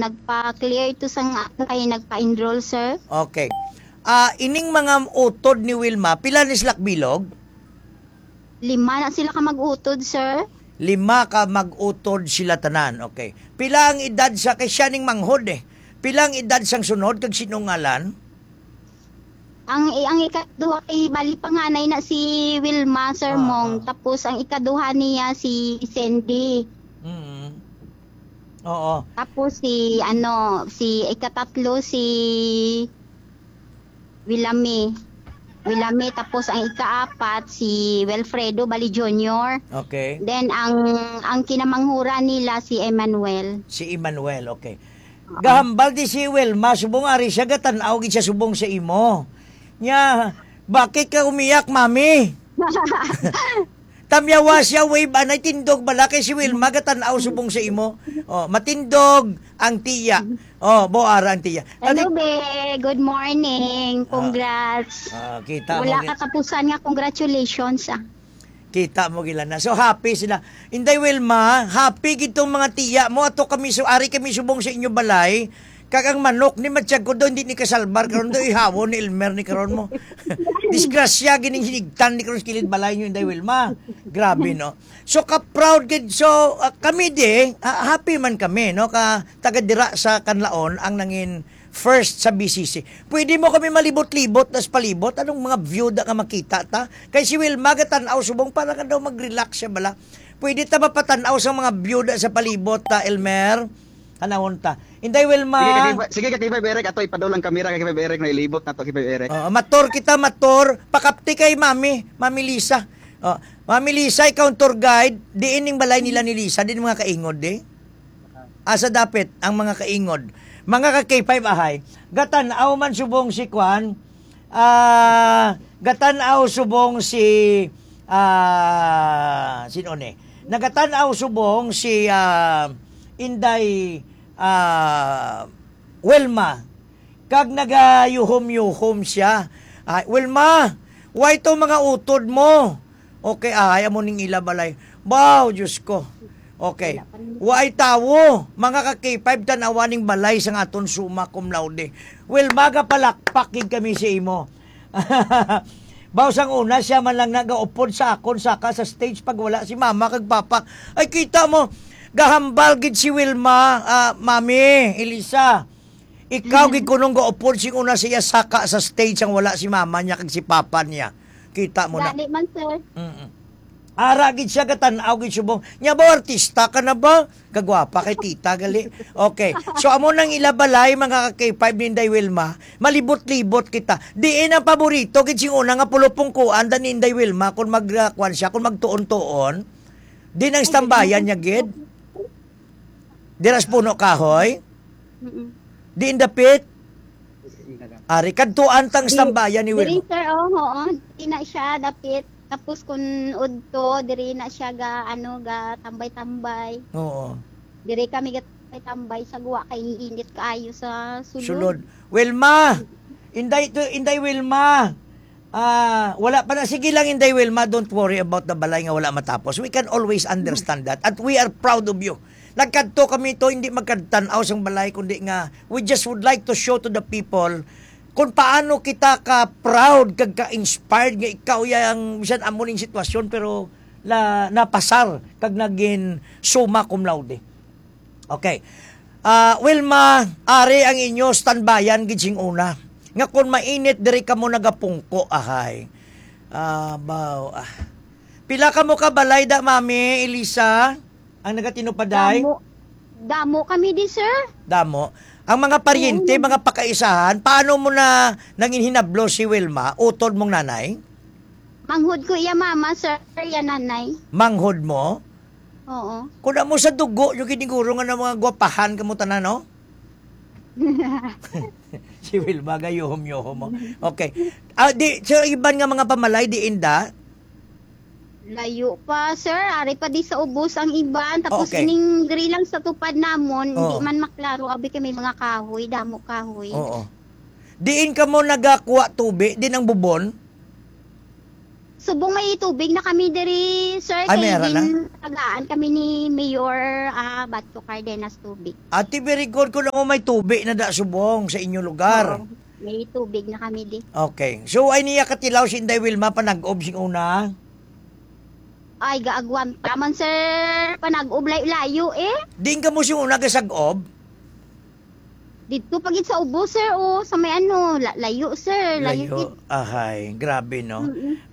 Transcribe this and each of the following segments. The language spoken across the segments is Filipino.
nagpa-clear to sang kay nagpa-enroll, sir. Okay. Ining mga utod ni Wilma, pila ni silak bilog? 5 na sila ka mag-utod, sir. 5 ka mag-utod sila tanan. Okay. Pila ang edad sa kay siya ning manghod eh. Pila ang edad sang sunod kag sinungalan? Ang ikaduha kay bali panganay na si Wilma, Sir Mong. Tapos ang ikaduha niya si Cindy. Oo. Tapos si ikatatlo si Willame. Tapos ang ikaapat si Wilfredo Bali Jr. Okay. Then ang kinamanghura nila si Emmanuel. Si Emmanuel, okay. Gahambal di si Wilma, subong ari siya gatanaw gid siya subong sa imo. Nya, bakit ka umiyak, mami? Tamyawa siya, wave, anay tindog bala kay si Wilma, gatanaw subong sa imo. Oh, matindog ang tiya. Oh, boara ang tiya. Hello, be. Good morning. Congrats. Kita wala mo. katapusan nga, congratulations. Kita mo gila na. So, happy sila. Inday Wilma, happy gitong mga tiya mo. Ato kami, ari kami subong sa inyo balay. Kagang manok ni Matsyag ko doon, hindi ni kasalbar karon doon, ihawo ni Elmer ni karon mo. Disgrasya, gining hinigtan ni karon kilid balay nyo, Inday Wilma. Grabe, no? So, ka-proud, so, kami happy man kami, no? Taga-dira sa Kanlaon, ang nangin first sa BCC. Pwede mo kami malibot-libot, tas palibot, anong mga view da ka makita, ta? Kay si Wilma, gatanaw, subong, para ka daw mag-relax siya, bala. Pwede ta mapatanaw sa mga view da sa palibot, ta, Elmer? Kanahon ta. Inday Wilma. Sige ka kay Eric, ato ipadol ang kamera kay Eric na ilibot na to kay Eric. Mator kita, mator. Pakapti kay Mami Lisa. Mami Lisa, ikaw ang tour guide. Diin ning balay nila ni Lisa, din mga kaingod Asa dapit ang mga kaingod. Mga ka-K5 ahay. Gatanaw man subong si Kwan. Gatanaw subong si sino ni? Nagatanaw subong si Inday Wilma, kag nagayuhom-yuhom siya. Wilma, why to mga utod mo? Okay, amo ning ilabalay. Wow, Diyos ko. Okay. Why tawo? Mga ka-K5 tanawaning balay sa aton summa cum laude. Wilma, gapalakpakig kami sa imo. Bausang una, siya man lang nagaupod sa akon saka sa stage pag wala si mama kag papa. Ay, kita mo, gahambal gid si Wilma, Mami, Elisa. Ikaw gid kunong gaupod sing una siya saka sa stage ang wala si mama niya kag si papa niya. Kita mo na. Dali man, sir. Ara gid siya gatanaw gid subong. Nya ba artista ka na ba? Kagwapa kay tita gali. Okay. So amo nang ilabalay mga ka-K5 ni Inday Wilma, malibot-libot kita. Diin ang paborito gid sing una nga pulupong kuan dan ni Inday Wilma kun magkuan siya kun magtuon-tuon. Din ang istambayan niya gid. Diras puno kahoy. Di indapit. Ari kadtuan tang istambayan ni Wilma. Diri, sir, oo. Di na siya dapit. Tapos kun udto, diri na siya ga tambay-tambay. Oo. Diri kami ga tambay sa guwa kay init kaayo sa sulod. Sulod. Wilma. Inday Wilma. Wala pa na. Sige lang, Inday Wilma. Don't worry about the balay nga wala matapos. We can always understand that. At we are proud of you. Nagkadto kami to, hindi magkadtanaw sang balay, kundi nga, we just would like to show to the people kung paano kita ka-proud, kag ka-inspired nga ikaw yang bisan amuning sitwasyon, pero napasar, kag naging summa cum laude. Okay. Wilma, ari ang inyo standbayan gitsing una. Nga kung mainit, diri ka mo nagapungko, ahay. Pila ka mo ka balay da, Mami, Elisa? Ang nagatinupaday? Damo kami di, sir. Damo. Ang mga paryente, mga pakaisahan, paano mo na nangin hinablo si Wilma? Utod mong nanay? Manghod ko iya mama, sir. Ya nanay. Manghod mo? Oo. Kuna mo sa dugo, yung kiniguro nga ng mga gwapahan ka mo tanan, no? Si Wilma, gayuhom-yuhom mo. Okay. So, iban nga mga pamalay, di inda? Layo pa, sir. Ari pa di sa ubos ang iban. Tapos Okay. ining diri lang sa tupad namon, Oo. hindi man maklaro. Abi kami mga kahoy, damo kahoy. Oo. Diin ka mo nagakuha tubig, din ang bubon? subong may tubig na kami diri, sir. Ay, Kay meron na? tagaan kami ni Mayor Bato Cardenas tubig. Ate, very good ko na mo may tubig na da subong sa inyong lugar. Oo, may tubig na kami di. Okay. So, ay niya katilaw si Inday Wilma panag-ob sing una. Ay, gaagwan pa man, sir. Panag-ublay layo eh. Din ka mo sing una gasag-ob. Dito pagit sa ubo, sir. O, sa may ano, layo, sir. Layo. Ahay, grabe, no? Mm-mm.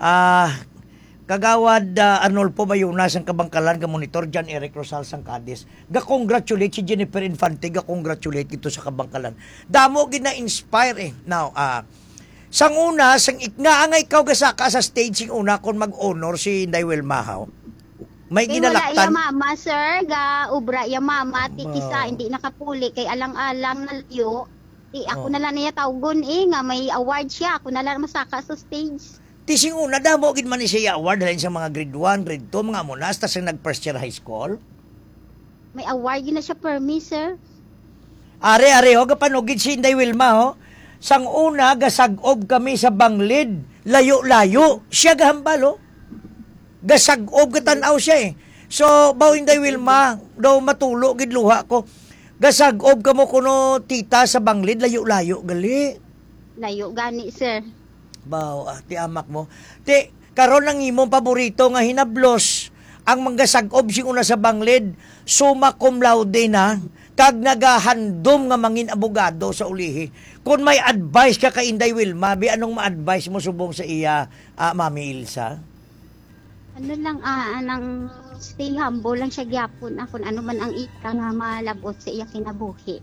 Kagawad Arnolfo Bayunas ang kabangkalan ka monitor John Eric Rosal sang Cadiz. Ga-congratulate si Jennifer Infante, ga-congratulate dito sa kabangkalan. Damo gina-inspire eh. Now, sang una, nga nga ikaw gasaka sa stage sing una kung mag-honor si Inday Wilma, haw. May Kay wala ginalaktan. iya mama, sir. Ga-ubra iya mama. Wow. Tikisa, hindi nakapuli. Kay alang-alang na layo. Ako Oh. na lang niya tawgon eh. Nga may award siya. Ako na lang masaka sa stage. Tising una, damo gid man ni siya award halin sa mga grade 1, grade 2, mga munas, tas ang nag-first year high school. May award yun na siya per me, sir. Are, ho, gapanugid si Inday Wilma, ho. Sang una, gasag-ob kami sa Banglid. Layo-layo. Siya gahambal, ho. Gasag-ob, gatanaw siya, eh. So, baw Inday Wilma, daw matulo, gidluha ko. Gasag-ob ka mo kuno tita sa Banglid, layo-layo, gali. Layo gani, sir. Baw, ti amak mo. Ti, karon ang imong paborito nga hinablos, ang manggasag-ob sing una sa Banglid, summa cum laude na, kag nagahandom nga mangin abogado sa ulihi. Kung may advice ka kay Inday Wilma, anong ma-advise mo subong sa iya, Mami Ilsa? Ano lang, anang stay humble lang siya gyapon. Kung ano man ang ika nga malabot sa iya kinabuhi.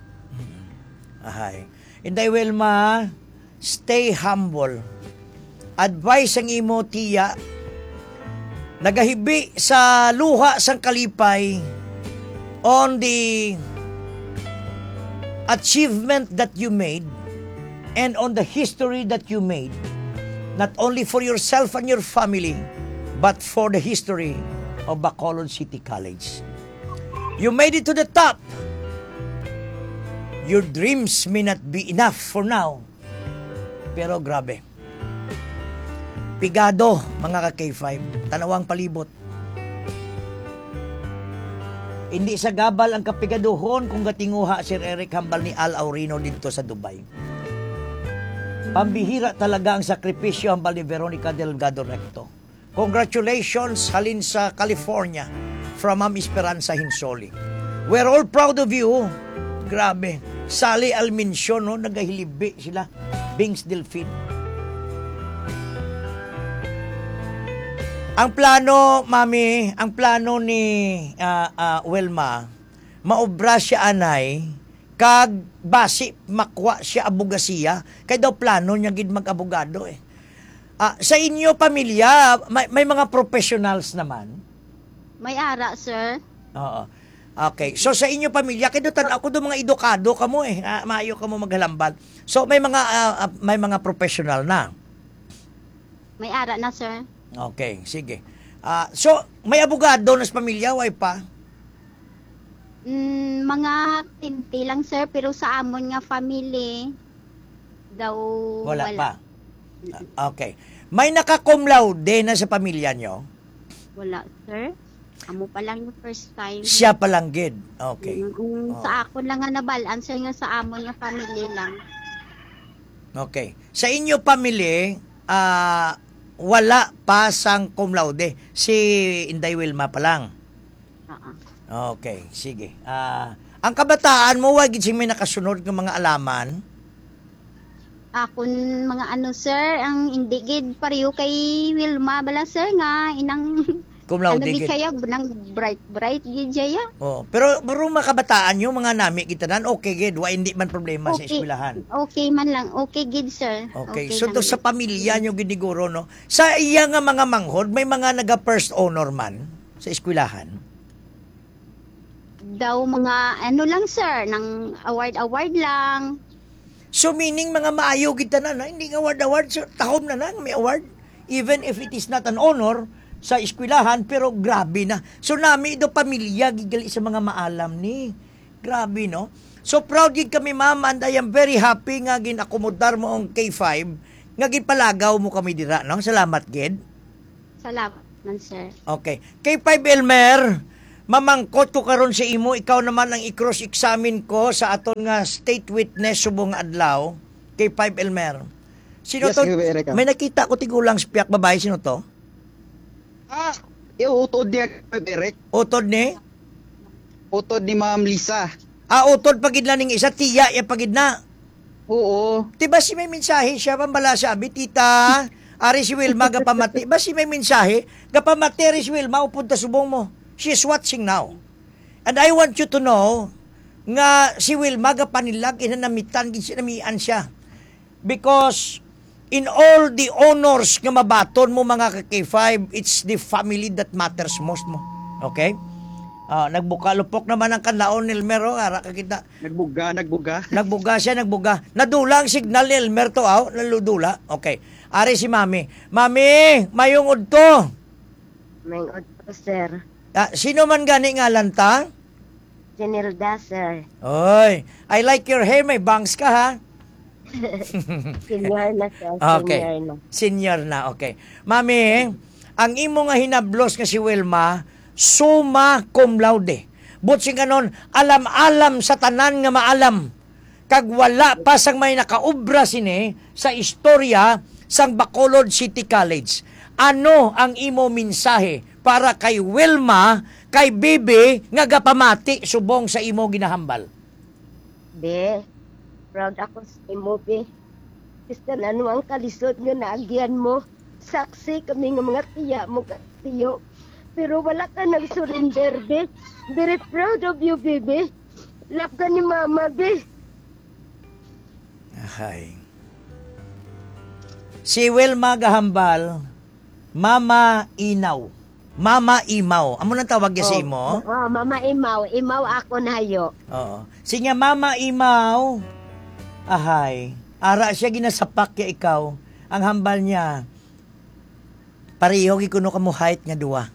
Ahay. Inday Wilma, stay humble. Advice ang imo tiya, nagahibi sa luha sang kalipay on the achievement that you made and on the history that you made, not only for yourself and your family, but for the history of Bacolod City College. You made it to the top. Your dreams may not be enough for now. Pero grabe. Pigado, mga ka-K5. Tanawang palibot. Hindi sa gabal ang kapigaduhon kung gatinguha Sir Eric hambal ni Al Aurino dito sa Dubai. Pambihira talaga ang sakripisyo hambal ni Veronica Delgado Recto. Congratulations halin sa California from Ma'am Esperanza Hinsoli. We're all proud of you. Grabe. Sally Alminsyon, no? Nagahilibi sila. Bings Delfin. Ang plano, Mami, ang plano ni Wilma, maobra siya anay, kag basi makwa siya abogasiya, kay daw plano niya gid mag-abogado eh. Sa inyo pamilya, may mga professionals naman? May ara, sir. Oo. Okay. So sa inyo pamilya, kay do tan-aw ko do mga edukado kamo eh. Maayo kamo maghalambal. So may mga professional na. May ara na, sir. Okay, sige. So may abogado na sa pamilya, way pa? Mga tinti lang, sir. Pero sa amon nga family, daw Wala pa. Okay. May naka-cum laude na sa pamilya nyo? Wala, sir. Amo pa lang yung first time. Siya pa lang gid. Okay. Sa ako lang nga nabalaan, sir, nga sa amon nga family lang. Okay. Sa inyo family, wala pa sang cum laude. Si Inday Wilma pa lang. Okay, sige. Ang kabataan mo, wag gid may nakasunod ng mga alaman? Akon mga ano, sir, ang hindi gid pareho kay Wilma bala, sir, nga inang Cum laude ano gid gid. kaya nang bright gid jaya. Oh, pero mga kabataan nyo, mga nami kita nan, okay gid, wa hindi man problema sa eskwelahan. Okay man lang, okay gid, sir. Okay, so lang to sa gid. pamilya nyo giniguro, no? Sa iya nga mga manghod, may mga naga first honor man sa eskwelahan. Daw mga ano lang, sir, nang award lang. So meaning mga maayo kita na, hindi nga award, so, tahom na may award. Even if it is not an honor sa eskwelahan, pero grabe na. So nami do pamilya, gigali sa mga maalam ni. Grabe, no? So proud gid kami, ma'am, and I am very happy nga ginakomodar mo ang K5, nga ginpalagaw mo kami dira, no? Salamat gid. Salamat man, sir. Okay. K5 Elmer, mamangkot ko karon sa imo, ikaw naman ang i-cross-examine ko sa aton nga state witness subong adlaw. K5 Elmer. Sino Yes, to? Kuya Eric. May nakita ko tigulang spiyak babae, sino to? Utod niya, Kuya Eric. Utod ni? Utod ni Ma'am Lisa. Utod pagid na ning isa, tiya ya pagid na. Oo. Diba si may mensahe siya pambala sabi, tita, ari si Wilma gapamati. Ba si may mensahe, gapamati ari si Wilma upunta subong mo. She is watching now. And I want you to know nga si Wilma gapanilag inanamitan gid siya namian siya. Because in all the honors nga mabaton mo mga ka-K5, it's the family that matters most mo. Okay? Nagbuka lupok naman ang kanlaon ni Elmer, ara ka kita. Nagbuga. Nagbuga siya. Nadula ang signal ni Elmer to, naludula. Okay. Ari si Mami. Mami, mayong udto. Mayong udto, sir. Sino man gani nga lanta? Jenilda, sir. Oy, I like your hair. May bangs ka, ha? Senior na, sir. Okay. Senior na, okay. Mami, ang imo nga hinablos nga si Wilma, summa cum laude. Butsing kanon, alam-alam sa tanan nga maalam. Kag wala pa sang may nakaubra sini sa istorya sang Bacolod City College. Ano ang imo mensahe para kay Wilma, kay Bibi, nga gapamati subong sa imo ginahambal? Be, proud ako sa imo, be. Basta na ano ang kalisod nga naagyan mo. Saksi kami nga mga tiya mo tiyo. Pero wala ka nag-surrender, be. Very proud of you, baby. Love ka ni mama, be. Ay. Si Wilma gahambal, Mama Inaw. Mama Imaw. Amo nang tawag niya sa imo? Mama Imaw. Imaw ako na hayo. Oo. Sinya Mama Imaw. Ahay. Ara siya ginasapak ya ikaw. Ang hambal niya. Pareho gikuno ka mo height nga duwa.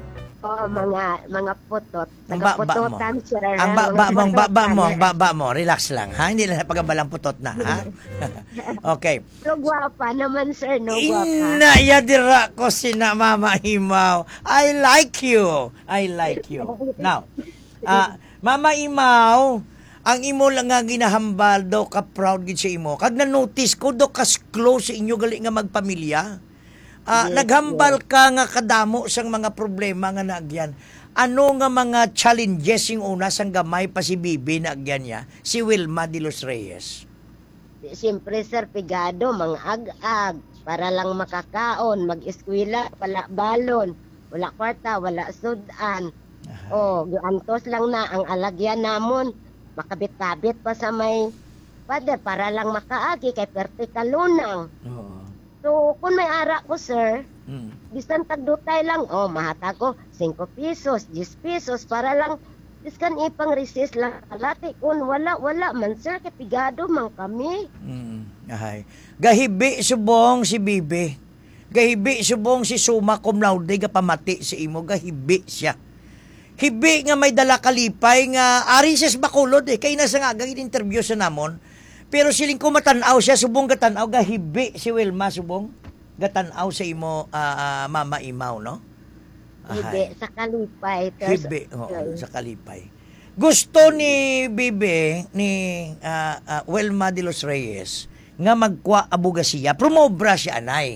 Mga putot. Ang baba mo. Sir, Ang baba mo. Relax lang, ha? Hindi lang pagabalang putot na, ha? Okay. No guwapa naman, sir. No guwapa. Inayadira ko sina Mama Imaw. I like you. Now, Mama Imaw, ang imo lang nga ginahambal daw ka proud gid sa imo. Kag na-notice ko daw kas close sa inyo gali nga magpamilya. Naghambal ka nga kadamo sang mga problema nga naagyan. Ano nga mga challenges yung una sang gamay pa si Bibi naagyan niya? Si Wilma de los Reyes. Siyempre, sir, pigado, mga ag-ag, para lang makakaon, mag-eskwela, wala balon, wala kwarta, wala sudan. Antos lang na ang alagyan namon, makabit-kabit pa sa may pader, para lang makaagi, kay perte kalunang. So, kung may ara ko, sir, bisan tagdutay lang, mahata ko, 5 pesos, 10 pesos, para lang, biskan ipang resist lang, kalati, kung wala man, sir, kapigado man kami. Ahay. Gahibi subong si Bibi. Gahibi subong si Summa cum laude, gapamati si imo, gahibi siya. Hibi nga may dala kalipay nga, ari siya sa Bacolod kay nasa nga, interview sa namon, pero siling ko matanaw siya, subong gatanaw, gahibi si Wilma, subong gatanaw sa imo, Mama Imaw, no? Hibi, sa kalipay. Hibi, sa kalipay. Gusto ni Bibi, ni Wilma de los Reyes, nga magkwa abuga siya, promobra siya, anay.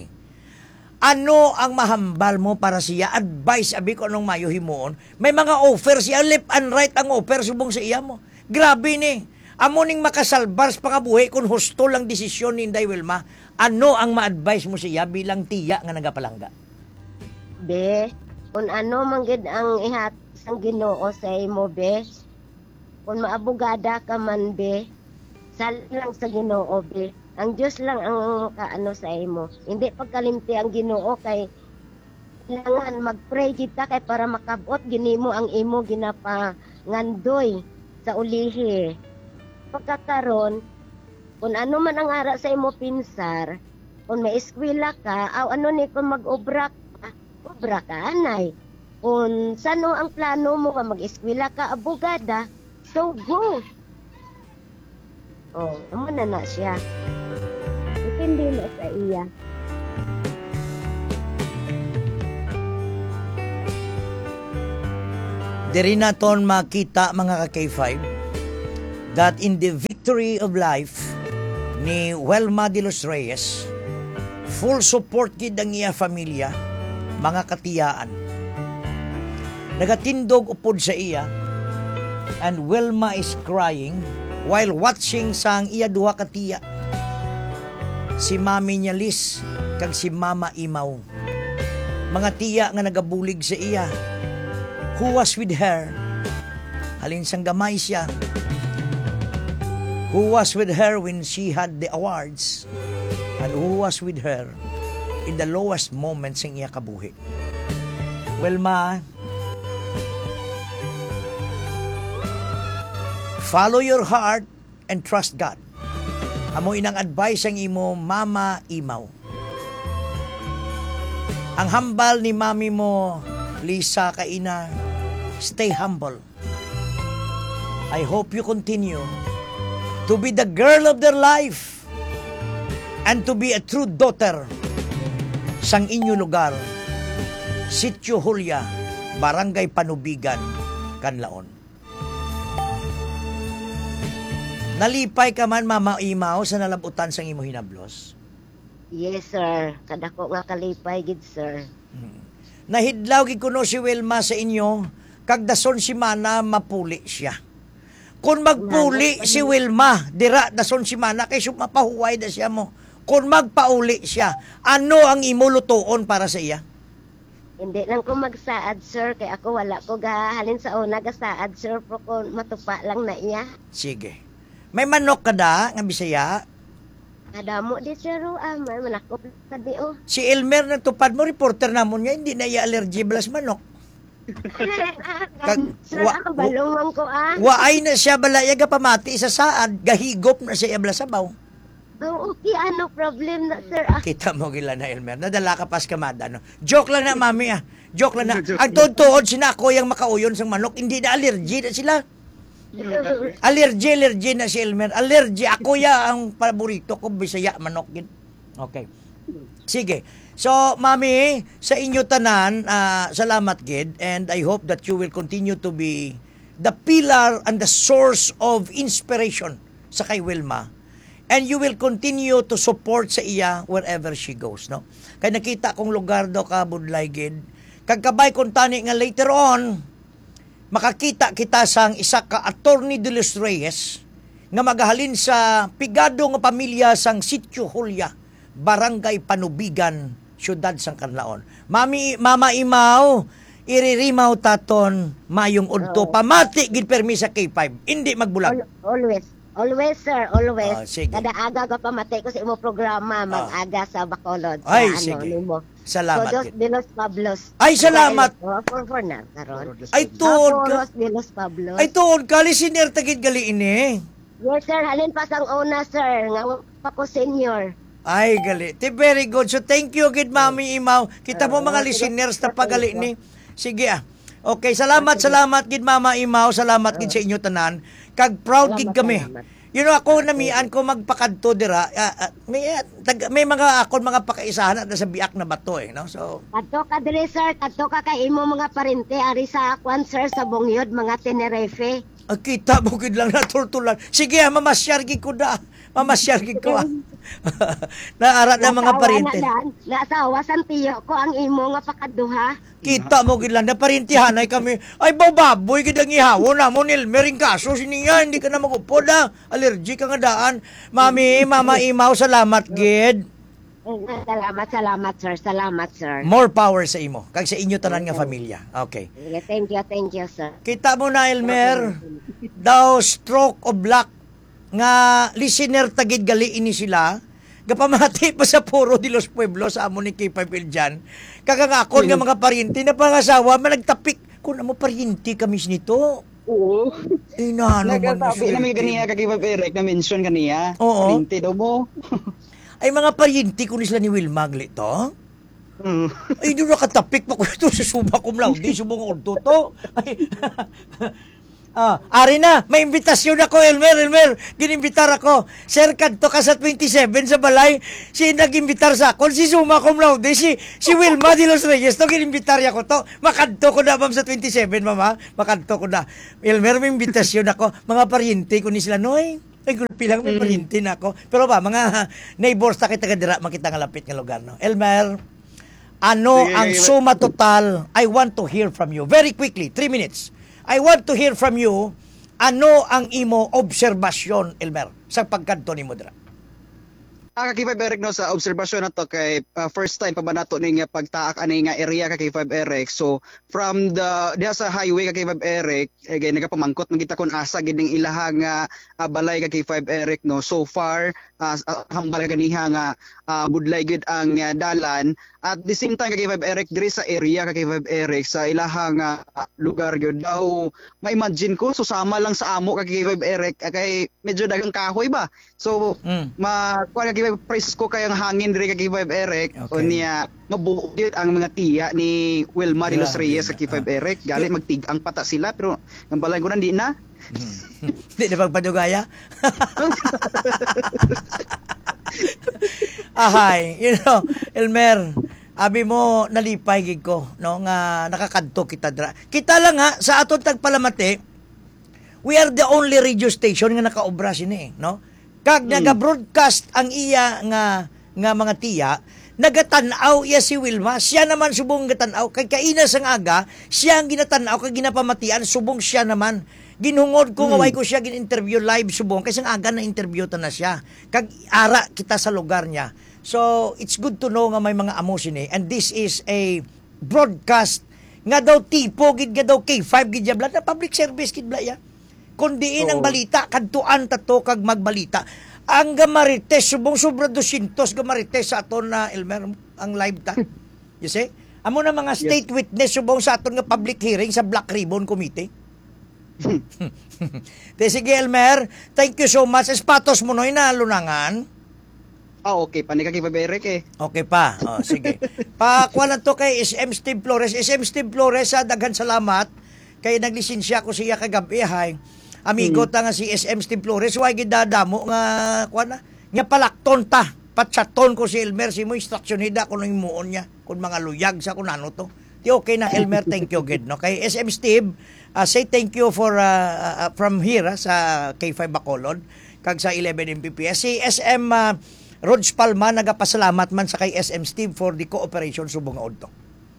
Ano ang mahambal mo para siya? Advice, abi ko anong mayo himuon. May mga offer siya, left and right ang offer, subong sa iya mo. Grabe ni. Amo ning makasalbar sa pangabuhi kung husto lang desisyon ni Inday Wilma, ano ang ma-advise mo siya bilang tiya nga nagapalangga? Be, kung ano manggid ang ihat sang Ginoo sa imo, be, kung maabugada ka man, be, sal lang sa Ginoo, be. Ang Diyos lang ang kaano sa imo. Hindi pagkalimti ang Ginoo kay kailangan mag-pray kita kay para makabot ginimo ang imo ginapangandoy sa ulihi. Pagkakaroon, kung ano man ang ara sa imo pinsar, kung may eskwela ka, aw ano ni kung mag-obra ka, anay. Kung sano ang plano mo ka mag-eskwela ka, abogada, so go. Amo na siya. Depende na sa iya. Diri naton makita mga ka-K5 that in the victory of life ni Welma de los Reyes, full support gid ang iya familia, mga katiyaan. Nagatindog upod sa iya, and Welma is crying while watching sang iya duha katiya. Si Mami niya Liz kag si Mama Imaw. Mga tiya nga nagabulig sa iya. Who was with her? Halin sang gamay siya. Who was with her when she had the awards? And who was with her in the lowest moments ng iya kabuhi? Welma, follow your heart and trust God. Amo inang advice ang imo Mama Imaw. Ang hambal ni mami mo, Lisa Kaina, stay humble. I hope you continue to be the girl of their life and to be a true daughter sang inyo lugar, Sitio Julia, Barangay Panubigan, Canlaon. Nalipay ka man, Mama Imaw, sa nalabutan sang imo hinablos? Yes, sir. Kadako nga kalipay gid, sir. Nahidlaw gid kuno si Welma sa inyo, kag dason si Mana mapuli siya. Kung magpuli si Welma, dira dason si Mana kay mapahuway da siya mo. Kung magpauli siya, ano ang imo lutuon para sa iya? Hindi lang ko magsaad, sir. Kay ako wala ko gahalin sa una gasaad, sir. Pero kung matupa lang na iya. Sige. May manok ka da, nga Bisaya? Adamo di, sir. May manakop ka di, oh. Si Elmer na tupad mo, reporter namon niya, hindi na iya allergy blas manok. Sir, ako balungan ko, Waay na siya balaya ga pamati sa saad, gahigop na siya blas sabaw. Oh, okay, ano problem na, sir? Kita mo gila na Elmer, nadala ka pas kamada, no? Joke lang na, mami, Joke lang na. Ang tuod sina ako yung makauyon sa manok, hindi na allergy na sila. Allergy na si Elmer. Allergy, ako ya ang paborito ko, Bisaya, manok. Okay. Sige. So, mami, sa inyo tanan, salamat gid, and I hope that you will continue to be the pillar and the source of inspiration sa kay Welma. And you will continue to support sa iya wherever she goes, no? Kaya nakita kong lugar do ka budlay gid. Kagkabay kung tani nga later on, makakita kita sang isa ka Attorney de los Reyes nga magahalin sa pigado nga pamilya sang Sitio Julia, Barangay Panubigan, Siyudad sang Canlaon. Mama Imaw, iririmaw taton mayong udto pamati gid permi sa K5, hindi magbulag. Always, sir, always. Sige. Kada aga ka pamatay ko sa imo programa, mag-aga sa Bacolod. Ay, sa, sige. Nimo. Salamat. Todos de los Pablos. Ay, salamat. For na, karon. Ay, tuod ka. Todos de los Pablos. Ay, tuod ka. Listener tagid gali ini. Yes, sir. Halin pa sang una, sir. Nga pa ko senior. Ay, gali. Very good. So, thank you, gid Mami Imaw. Kita mo mga listeners na pagali ni. Sige, Okay, salamat, gid Mama Imaw. Salamat gid sa inyo tanan. Kag proud gid kami. You know, ako namian ko magpakadto dira. May mga akon mga pakaisahan na sa biak na bato no. So, kadto ka diri, sir. Kadto ka kay imo mga parente ari sa kwan, sir, sa Bongyod, mga Tenerife. Kita mo gid lang natultulan. Sige, mamasyar gid ko da. Mamasyar gid ko. Naara na mga parente. Naasawa san tiyo ko ang imo nga pakaduha. Kita mo gid lang na parentihanay kami. Ay baboy gid ang ihawon namo nil mering kaso siniya hindi ka na magupod allergy ka nga daan. Mama Imaw, salamat gid. Salamat, sir. Salamat, sir. More power sa imo kag sa inyo tanan nga pamilya. Okay. Thank you, sir. Kita mo na Elmer, daw stroke of luck nga listener tagid gali ini sila. Gapamati pa sa Puro de los Pueblos sa amo ni K5 dyan. Kakangakon nga mga pariente na pangasawa, managtapik. Kung mo pariente kami nito. Oo. Inano man. Nagkatabi na may ganiya kagibab Eric na mention kaniya. Oo. Pariente daw mo. Ay mga pariente ko sila ni Will Magli to. Ay doon nakatapik pa ko ito sa suba cum laude, subong ordo to. Ay, Ari na, may imbitasyon ako, Elmer, ginimbitar ako. Sir, kadto ka sa 27 sa balay, si nag-imbitar sa ako, si Suma Cum Laude, si Wilma de los Reyes, to, ginimbitar ko to. Makadto ko na, ma'am, sa 27, mama, makadto ko na. Elmer, may imbitasyon ako, mga paryente ko ni sila, noy, ay gulpi lang, may paryente na ako. Pero ba, mga neighbors na kita kadira, makita nga lapit nga lugar, no? Elmer, ano Sige, ang suma total? I want to hear from you. Very quickly, 3 minutes. I want to hear from you, ano ang imo obserbasyon, Elmer, sa pagkanto ni Mudra? Kay 5 Eric no sa obserbasyon na to kay first time pa ba nato ni nga pagtaak ani nga area kay 5 Eric. So from diha sa highway kay 5 Eric kay nagapamangkot man kita kun asa gid ning ilaha nga balay kay 5 Eric no. So far hambal ganiha nga budlay gid ang dalan at the same time kay 5 Eric diri sa area kay 5 Eric sa ilaha nga lugar gyud daw ma-imagine ko susama lang sa amo kay 5 Eric kay medyo daghang kahoy ba. So kuha kay presko kay ang hangin diri kay 5 Eric o niya mabuo gyud ang mga tiya ni Wilma de los Reyes sa kay 5 Eric gali magtig-ang pata sila pero ang balay ko di na. Di na pagpadugaya? Ahay, Elmer, abi mo nalipay gid ko no nga nakakadto kita dra. Kita lang ha sa aton tagpalamati, we are the only radio station nga nakaobra sini, no? Kag naga-broadcast ang iya nga mga tiya, nagatan-aw iya si Wilma, siya naman subong gatan-aw kay kaina sang aga, siya ang ginatan-aw kag ginapamatian subong siya naman. Ginhungod ko nga way ko siya gin-interview live subong kasi ang aga na interview ta na siya. Kag ara kita sa lugar niya. So it's good to know nga may mga amo sini and this is a broadcast nga daw tipo gid nga daw K5 gid ya na public service gid bla ya. Kundiin ang balita kadtuan tato kag magbalita. Ang gamarites subong sobra 200 gamarites sa aton na Elmer ang live ta. You see? Amo na mga state witness subong sa aton nga public hearing sa Black Ribbon Committee. Sige Elmer, thank you so much. Espatos mo noy na lunangan. Okay pa ni kay 5 Eric eh. Okay pa. Sige. Pakuha na to kay SM Steve Flores. SM Steve Flores, daghan salamat kay naglisensya ko siya kagabi hay. Amigo ta nga si SM Steve Flores, way gid dadamo nga kuha na. Nga palakton ta. Patsaton ko si Elmer si mo instruction hida ko nang imuon niya kun mga luyag sa kun ano to. Di okay na Elmer, thank you gid no. Kay SM Steve, say thank you for from here sa K5 Bacolod kag sa 11 MPPS. Si SM Rods Palma nagapasalamat man sa kay SM Steve for the cooperation subong nga udto.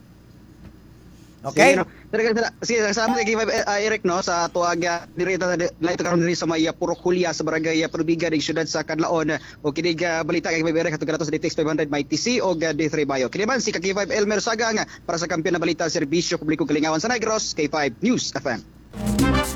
Okay? Sige, salamat kay 5 Eric no sa tuaga diri laito karon diri sa Maya Purok Hulya sa barangay Probiga ng siyudad sa Canlaon o kinig balita kay 5 Eric atong sa DTX 500 may TC o D3 Bayo. Kini man si kay 5 Elmer Saga nga para sa kampiyon na balita serbisyo publiko kalingawan sa Negros K5 News FM.